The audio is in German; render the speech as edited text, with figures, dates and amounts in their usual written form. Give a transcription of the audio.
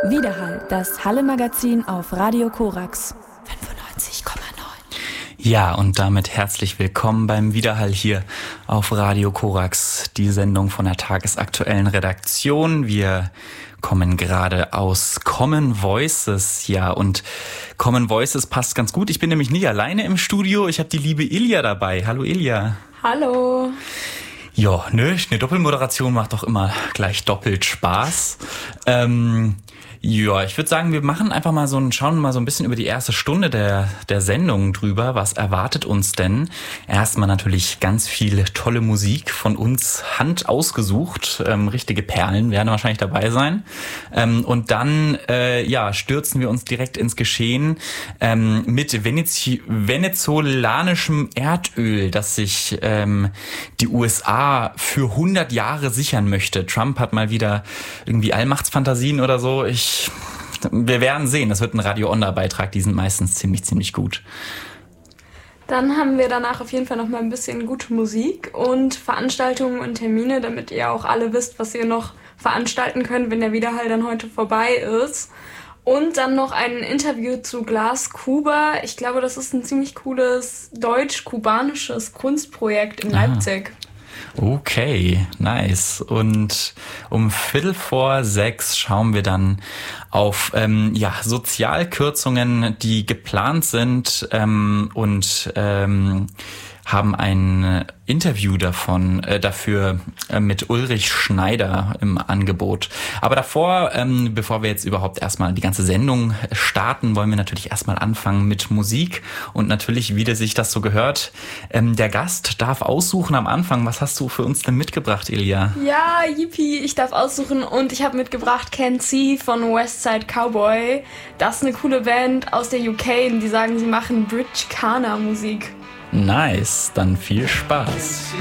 Widerhall, das Halle-Magazin auf Radio Korax 95,9. Ja, und damit herzlich willkommen beim Widerhall hier auf Radio Korax, die Sendung von der tagesaktuellen Redaktion. Wir kommen gerade aus Common Voices, ja, und Common Voices passt ganz gut. Ich bin nämlich nie alleine im Studio, ich habe die liebe Ilja dabei. Hallo Ilja. Hallo. Ja, eine Doppelmoderation macht doch immer gleich doppelt Spaß. Ja, ich würde sagen, wir machen einfach mal schauen mal so ein bisschen über die erste Stunde der Sendung drüber. Was erwartet uns denn? Erstmal natürlich ganz viel tolle Musik von uns Hand ausgesucht. Richtige Perlen werden wahrscheinlich dabei sein. Und dann, stürzen wir uns direkt ins Geschehen mit venezolanischem Erdöl, das sich die USA für 100 Jahre sichern möchte. Trump hat mal wieder irgendwie Allmachtsfantasien oder so. Wir werden sehen, das wird ein Radio-Onda-Beitrag, die sind meistens ziemlich gut. Dann haben wir danach auf jeden Fall noch mal ein bisschen gute Musik und Veranstaltungen und Termine, damit ihr auch alle wisst, was ihr noch veranstalten könnt, wenn der Widerhall dann heute vorbei ist. Und dann noch ein Interview zu Glas Kuba. Ich glaube, das ist ein ziemlich cooles deutsch-kubanisches Kunstprojekt in Leipzig. Okay, nice. Und um 5:45 schauen wir dann auf Sozialkürzungen, die geplant sind und haben ein Interview dafür mit Ulrich Schneider im Angebot. Aber davor, bevor wir jetzt überhaupt erstmal die ganze Sendung starten, wollen wir natürlich erstmal anfangen mit Musik. Und natürlich, wie sich das so gehört, der Gast darf aussuchen am Anfang. Was hast du für uns denn mitgebracht, Ilja? Ja, yippie, ich darf aussuchen und ich habe mitgebracht Can't See von Westside Cowboy. Das ist eine coole Band aus der UK und die sagen, sie machen Bridge-Kana-Musik. Nice, dann viel Spaß.